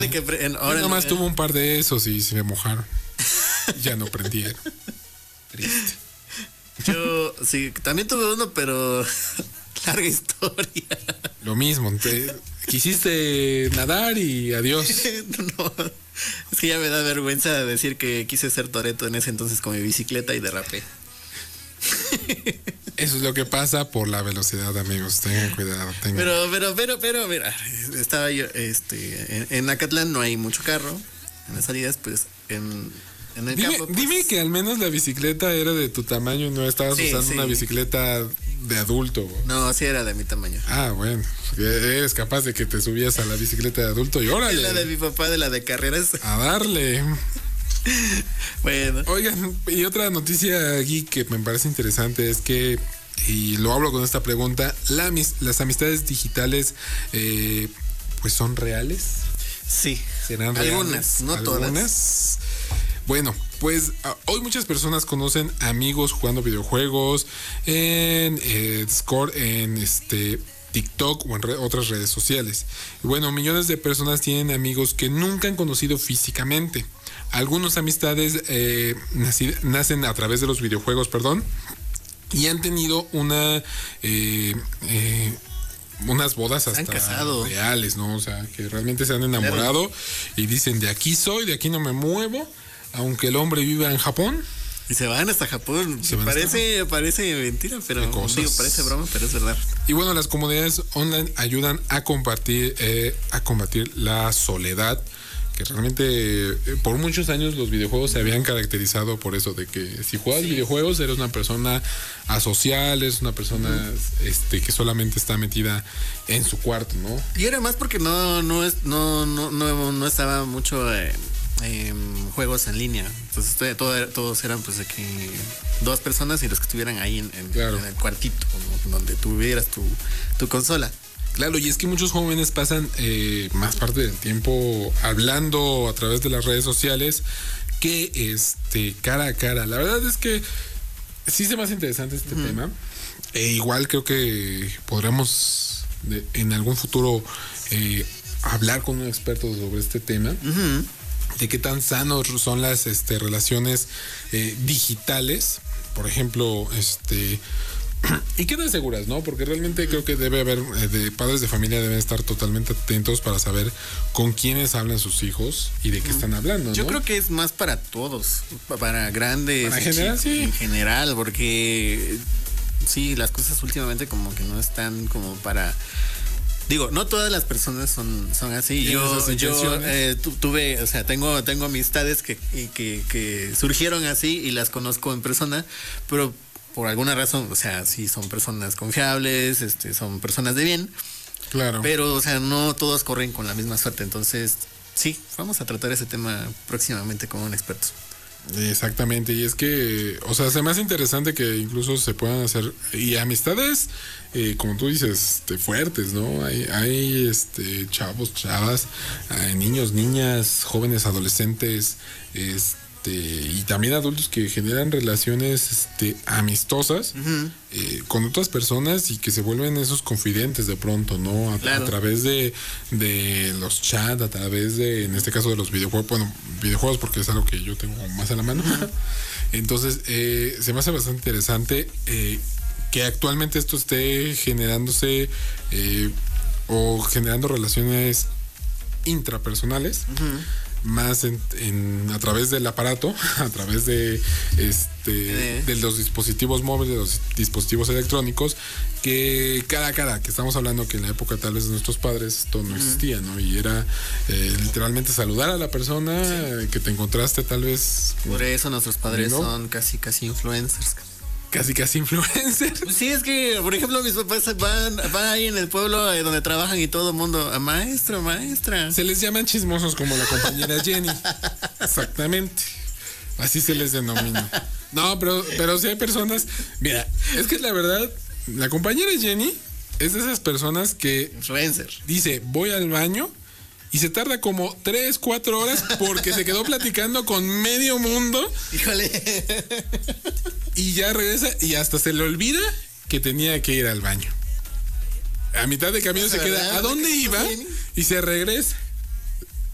Yo nomás tuve un par de esos y se me mojaron. Ya no prendieron. Triste. Yo sí, también tuve uno, pero larga historia. Lo mismo, quisiste nadar y adiós. No, es que ya me da vergüenza decir que quise ser Toretto en ese entonces con mi bicicleta y derrapé. Eso es lo que pasa por la velocidad, amigos. Tengan cuidado. Pero, mira, estaba yo, en Acatlán no hay mucho carro. En las salidas, pues, en el campo. Pues, dime que al menos la bicicleta era de tu tamaño y no estabas usando una bicicleta de adulto. No, sí era de mi tamaño. Ah, bueno. Eres capaz de que te subías a la bicicleta de adulto y órale. La de mi papá, de la de carreras. A darle. Bueno. Oigan, y otra noticia aquí que me parece interesante es que, y lo hablo con esta pregunta, las amistades digitales, pues son reales. Sí. ¿Serán reales? Algunas, no todas. Bueno, pues hoy muchas personas conocen amigos jugando videojuegos en Discord, en TikTok o en otras redes sociales. Y bueno, millones de personas tienen amigos que nunca han conocido físicamente. Algunas amistades nacen a través de los videojuegos, y han tenido unas bodas hasta reales, ¿no? O sea, que realmente se han enamorado y dicen, de aquí soy, de aquí no me muevo, aunque el hombre viva en Japón. Y se van hasta Japón. Parece mentira, pero parece broma, pero es verdad. Y bueno, las comunidades online ayudan a combatir la soledad, que realmente por muchos años los videojuegos se habían caracterizado por eso, de que si jugabas videojuegos eres una persona asocial, es una persona que solamente está metida en su cuarto, ¿no? Y era más porque no estaba mucho juegos en línea. Entonces todos eran pues de que dos personas y los que estuvieran ahí en el cuartito, ¿no? Donde tuvieras tu consola. Claro, y es que muchos jóvenes pasan más parte del tiempo hablando a través de las redes sociales que cara a cara. La verdad es que sí se me hace interesante este tema. Igual creo que podremos en algún futuro hablar con un experto sobre este tema. De qué tan sanos son las relaciones digitales. Por ejemplo, y quedan seguras, ¿no? Porque realmente creo que debe haber, padres de familia deben estar totalmente atentos para saber con quiénes hablan sus hijos y de qué están hablando, ¿no? Yo creo que es más para todos, para grandes, para general, sí. En general, porque sí, las cosas últimamente como que no están como para... Digo, no todas las personas son así. Yo tuve, o sea, tengo amistades que surgieron así y las conozco en persona, pero por alguna razón, o sea, sí son personas confiables, son personas de bien. Claro. Pero, o sea, no todos corren con la misma suerte. Entonces, sí, vamos a tratar ese tema próximamente con un experto. Exactamente, y es que, o sea, se me hace interesante que incluso se puedan hacer, y amistades, como tú dices, fuertes, ¿no? Hay chavos, chavas, niños, niñas, jóvenes, adolescentes, y también adultos que generan relaciones amistosas con otras personas y que se vuelven esos confidentes de pronto, ¿no? A través de los chats, a través de, en este caso, de los videojuegos, bueno, videojuegos porque es algo que yo tengo más a la mano. Entonces, se me hace bastante interesante que actualmente esto esté generándose o generando relaciones intrapersonales. Más a través del aparato, a través de los dispositivos móviles, de los dispositivos electrónicos, que cara a cara, que estamos hablando que en la época tal vez de nuestros padres esto no existía, ¿no? Y era literalmente saludar a la persona que te encontraste tal vez. Por eso nuestros padres son casi influencers. Casi influencer. Sí, es que, por ejemplo, mis papás van ahí en el pueblo donde trabajan y todo el mundo, maestra. Se les llaman chismosos como la compañera Jenny. Exactamente. Así se les denomina. No, pero sí hay personas. Mira, es que la verdad, la compañera Jenny es de esas personas que. Influencer. Dice, voy al baño. Y se tarda como 3-4 horas porque se quedó platicando con medio mundo. Híjole. Y ya regresa y hasta se le olvida que tenía que ir al baño. A mitad de camino se queda, ¿a dónde iba? Y se regresa.